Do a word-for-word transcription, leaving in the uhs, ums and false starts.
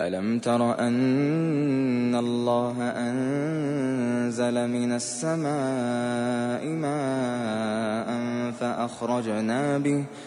أَلَمْ تَرَ أَنَّ اللَّهَ أَنزَلَ مِنَ السَّمَاءِ مَاءً فَأَخْرَجْنَا بِهِ